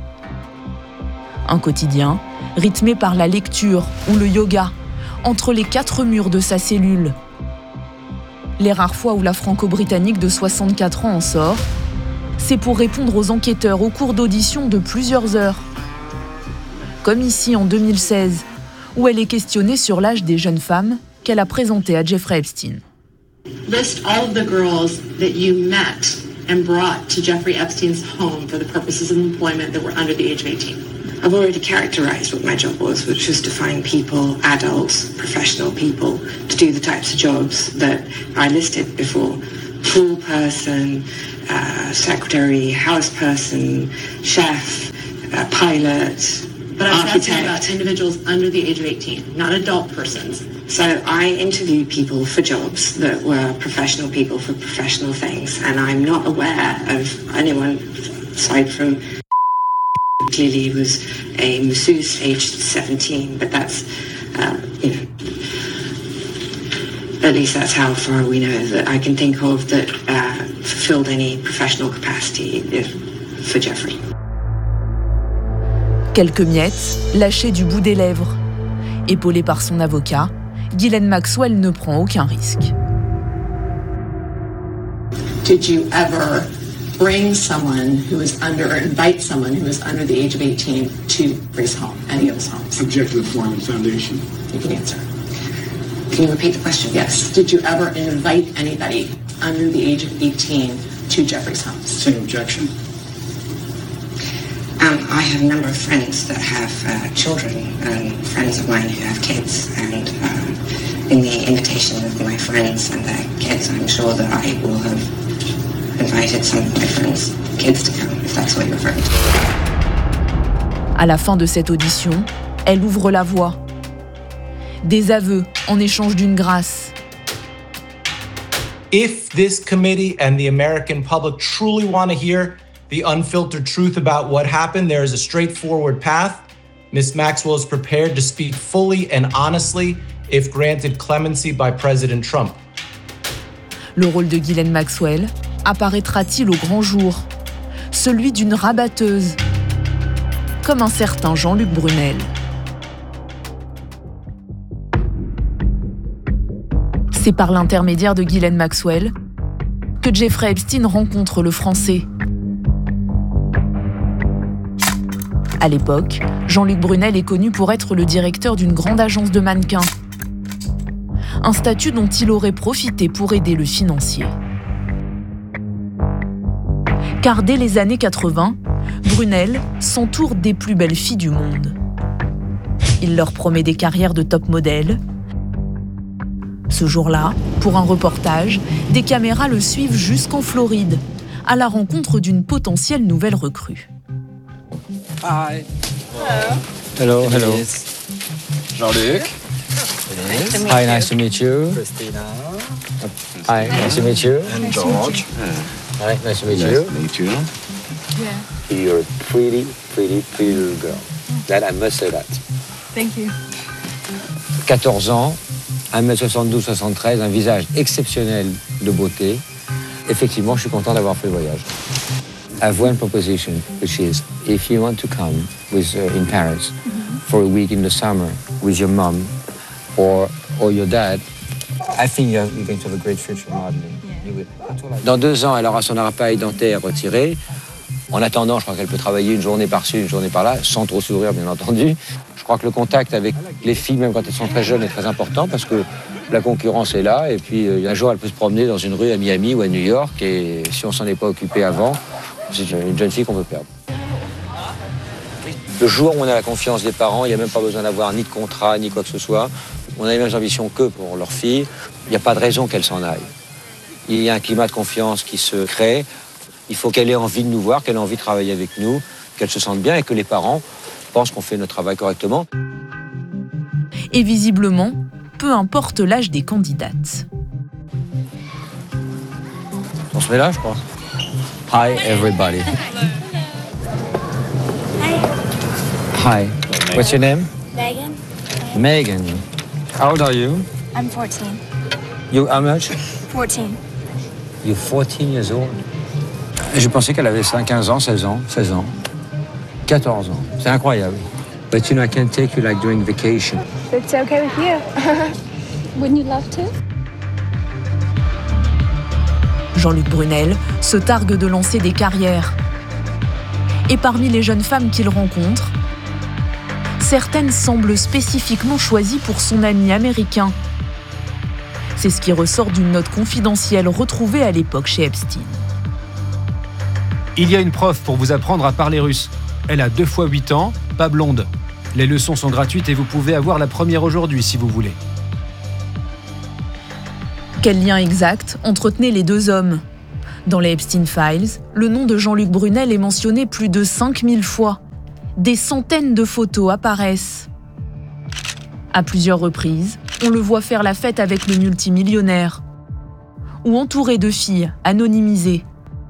Un quotidien rythmé par la lecture ou le yoga entre les 4 murs de sa cellule. Les rares fois où la franco-britannique de 64 ans en sort, c'est pour répondre aux enquêteurs au cours d'auditions de plusieurs heures. Comme ici en 2016, où elle est questionnée sur l'âge des jeunes femmes qu'elle a présentées à Jeffrey Epstein. List all of the girls that you met and brought to Jeffrey Epstein's home for the purposes of employment that were under the age of 18? I've already characterized what my job was, which was to find people, adults, professional people, to do the types of jobs that I listed before. Pool person, secretary, house person, chef, pilot, but I was architect. asking about individuals under the age of 18, not adult persons. So I interviewed people for jobs that were professional people for professional things, and I'm not aware of anyone aside from clearly he was a masseuse aged 17, but that's, at least that's how far we know that I can think of that fulfilled any professional capacity for Jeffrey. Quelques miettes lâchées du bout des lèvres. Épaulée par son avocat, Ghislaine Maxwell ne prend aucun risque. Did you ever bring someone who is under, or invite someone who is under the age of 18 to his home, any of his homes? Object to the Foreman Foundation. You can answer. Can you repeat the question? Yes. Did you ever invite anybody under the age of 18 to Jeffrey's homes? Same objection. I have a number of friends that have children and friends of mine who have kids, and in the invitation of my friends and their kids, I'm sure that I will have invited some of my friends' kids to come, if that's what you're referring to. À la fin de cette audition, elle ouvre la voie. Des aveux en échange d'une grâce. If this committee and the American public truly want to hear the unfiltered truth about what happened, there is a straightforward path. Ms. Maxwell is prepared to speak fully and honestly if granted clemency by President Trump. Le rôle de Ghislaine Maxwell apparaîtra-t-il au grand jour? Celui d'une rabatteuse, comme un certain Jean-Luc Brunel. C'est par l'intermédiaire de Ghislaine Maxwell que Jeffrey Epstein rencontre le Français. À l'époque, Jean-Luc Brunel est connu pour être le directeur d'une grande agence de mannequins. Un statut dont il aurait profité pour aider le financier. Car dès les années 80, Brunel s'entoure des plus belles filles du monde. Il leur promet des carrières de top modèle. Ce jour-là, pour un reportage, des caméras le suivent jusqu'en Floride, à la rencontre d'une potentielle nouvelle recrue. Hi. Hello, hello. Jean-Luc. Hi, nice to meet you. Christina. Hi, nice to meet you. And George. Hi, nice to meet you. Nice to meet you. Yeah. You're a pretty little girl. That I must say that. Thank you. 14 ans, 1m72-73, un visage exceptionnel de beauté. Effectivement, je suis content d'avoir fait le voyage. I have one proposition, which is if you want to come with in Paris for a week in the summer with your mom or your dad, I think you're going to have a great future modeling. Dans 2 ans, elle aura son appareil dentaire retiré. En attendant, je crois qu'elle peut travailler une journée par-ci, une journée par-là, sans trop sourire, bien entendu. Je crois que le contact avec les filles, même quand elles sont très jeunes, est très important parce que la concurrence est là. Et puis, un jour, elle peut se promener dans une rue à Miami ou à New York. Et si on ne s'en est pas occupé avant, c'est une jeune fille qu'on peut perdre. Le jour où on a la confiance des parents, il n'y a même pas besoin d'avoir ni de contrat, ni quoi que ce soit. On a les mêmes ambitions qu'eux pour leur fille. Il n'y a pas de raison qu'elle s'en aille. Il y a un climat de confiance qui se crée. Il faut qu'elle ait envie de nous voir, qu'elle ait envie de travailler avec nous, qu'elle se sente bien et que les parents pensent qu'on fait notre travail correctement. Et visiblement, peu importe l'âge des candidates. On se met là, je crois. Hi, everybody. Hi. What's your name? Megan. Megan. How old are you? I'm 14. You how much? 14. You're 14 years old. Je pensais qu'elle avait 15 ans, 16 ans, 16 ans, 14 ans. C'est incroyable. But you know, I can take you like during vacation. It's okay with you. Wouldn't you love to? Jean-Luc Brunel se targue de lancer des carrières. Et parmi les jeunes femmes qu'il rencontre, certaines semblent spécifiquement choisies pour son ami américain. C'est ce qui ressort d'une note confidentielle retrouvée à l'époque chez Epstein. Il y a une prof pour vous apprendre à parler russe. Elle a 2 fois 8 ans, pas blonde. Les leçons sont gratuites et vous pouvez avoir la première aujourd'hui si vous voulez. Quel lien exact entretenaient les 2 hommes ? Dans les Epstein Files, le nom de Jean-Luc Brunel est mentionné plus de 5000 fois. Des centaines de photos apparaissent. À plusieurs reprises, on le voit faire la fête avec le multimillionnaire ou entouré de filles anonymisées.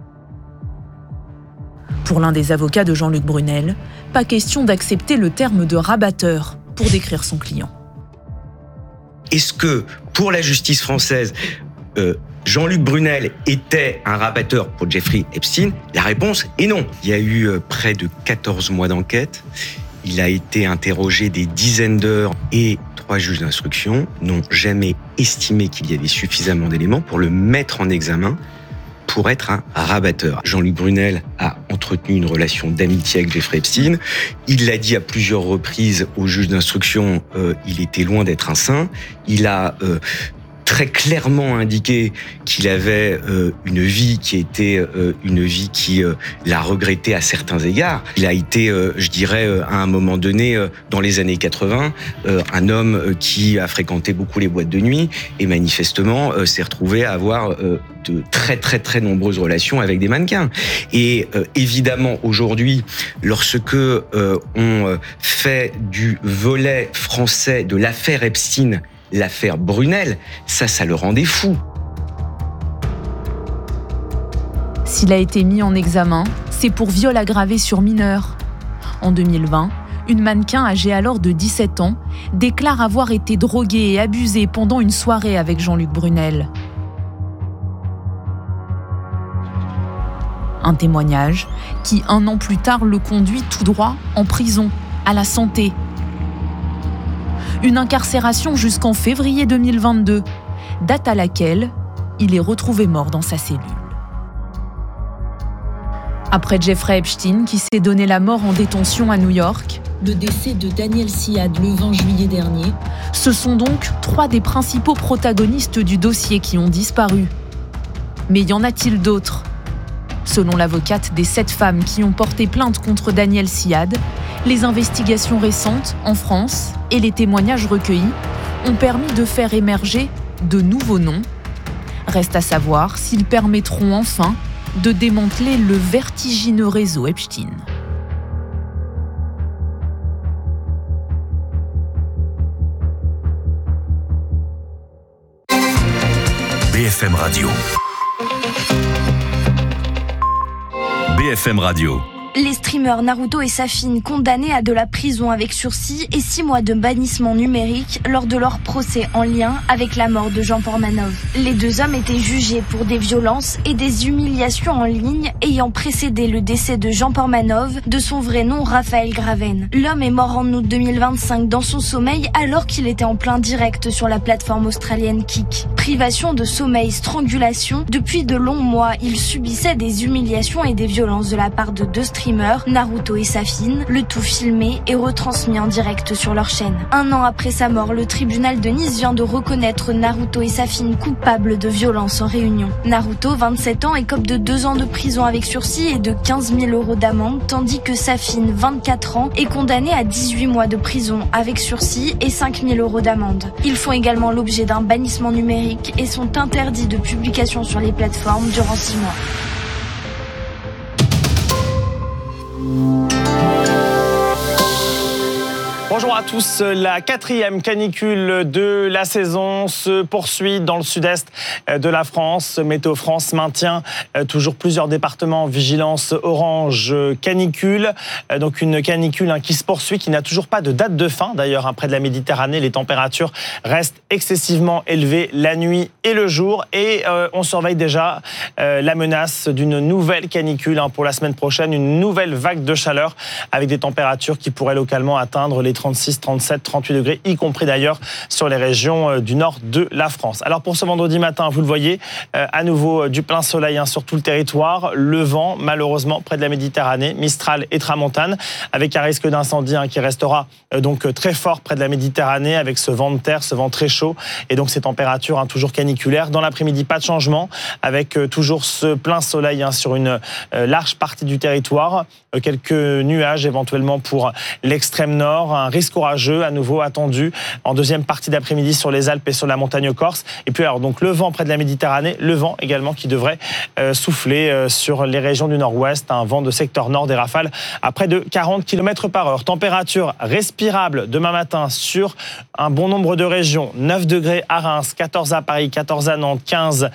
Pour l'un des avocats de Jean-Luc Brunel, pas question d'accepter le terme de rabatteur pour décrire son client. Est-ce que, pour la justice française, Jean-Luc Brunel était un rabatteur pour Jeffrey Epstein ? La réponse est non. Il y a eu près de 14 mois d'enquête. Il a été interrogé des dizaines d'heures et 3 juges d'instruction n'ont jamais estimé qu'il y avait suffisamment d'éléments pour le mettre en examen pour être un rabatteur. Jean-Luc Brunel a entretenu une relation d'amitié avec Jeffrey Epstein. Il l'a dit à plusieurs reprises aux juges d'instruction, il était loin d'être un saint. Il a très clairement indiqué qu'il avait une vie qui était une vie qui l'a regretté à certains égards. Il a été, je dirais, à un moment donné, dans les années 80, un homme qui a fréquenté beaucoup les boîtes de nuit et manifestement s'est retrouvé à avoir de très très très nombreuses relations avec des mannequins. Et évidemment aujourd'hui, lorsque on fait du volet français de l'affaire Epstein l'affaire Brunel, ça le rendait fou. S'il a été mis en examen, c'est pour viol aggravé sur mineur. En 2020, une mannequin âgée alors de 17 ans déclare avoir été droguée et abusée pendant une soirée avec Jean-Luc Brunel. Un témoignage qui, 1 an plus tard, le conduit tout droit en prison, à la santé. Une incarcération jusqu'en février 2022, date à laquelle il est retrouvé mort dans sa cellule. Après Jeffrey Epstein, qui s'est donné la mort en détention à New York, le décès de Daniel Syad le 20 juillet dernier, ce sont donc 3 des principaux protagonistes du dossier qui ont disparu. Mais y en a-t-il d'autres ? Selon l'avocate des 7 femmes qui ont porté plainte contre Daniel Syad, les investigations récentes en France et les témoignages recueillis ont permis de faire émerger de nouveaux noms. Reste à savoir s'ils permettront enfin de démanteler le vertigineux réseau Epstein. BFM Radio. BFM Radio. Les streamers Naruto et Safin condamnés à de la prison avec sursis et 6 mois de bannissement numérique lors de leur procès en lien avec la mort de Jean Portmanov. Les 2 hommes étaient jugés pour des violences et des humiliations en ligne ayant précédé le décès de Jean Portmanov, de son vrai nom Raphaël Graven. L'homme est mort en août 2025 dans son sommeil alors qu'il était en plein direct sur la plateforme australienne Kik. Privation de sommeil, strangulation, depuis de longs mois, il subissait des humiliations et des violences de la part de 2 streamers, Naruto et Safin, le tout filmé et retransmis en direct sur leur chaîne. 1 an après sa mort, le tribunal de Nice vient de reconnaître Naruto et Safin coupables de violences en réunion. Naruto, 27 ans, écope de 2 ans de prison avec sursis et de 15 000 € d'amende, tandis que Safin, 24 ans, est condamné à 18 mois de prison avec sursis et 5 000 € d'amende. Ils font également l'objet d'un bannissement numérique et sont interdits de publication sur les plateformes durant 6 mois. Bonjour à tous, la 4e canicule de la saison se poursuit dans le sud-est de la France. Météo France maintient toujours plusieurs départements en vigilance orange canicule. Donc une canicule qui se poursuit, qui n'a toujours pas de date de fin. D'ailleurs, près de la Méditerranée, les températures restent excessivement élevées la nuit et le jour. Et on surveille déjà la menace d'une nouvelle canicule pour la semaine prochaine, une nouvelle vague de chaleur avec des températures qui pourraient localement atteindre les 30 36, 37, 38 degrés, y compris d'ailleurs sur les régions du nord de la France. Alors pour ce vendredi matin, vous le voyez, à nouveau du plein soleil sur tout le territoire. Le vent, malheureusement, près de la Méditerranée, Mistral et Tramontane, avec un risque d'incendie qui restera donc très fort près de la Méditerranée, avec ce vent de terre, ce vent très chaud, et donc ces températures toujours caniculaires. Dans l'après-midi, pas de changement, avec toujours ce plein soleil sur une large partie du territoire. Quelques nuages éventuellement pour l'extrême nord, un risque orageux à nouveau attendu en deuxième partie d'après-midi sur les Alpes et sur la montagne corse. Et puis alors donc le vent près de la Méditerranée, le vent également qui devrait souffler sur les régions du nord-ouest, un vent de secteur nord, des rafales à près de 40 km/h. Température respirable demain matin sur un bon nombre de régions, 9 degrés à Reims, 14 à Paris, 14 à Nantes, 15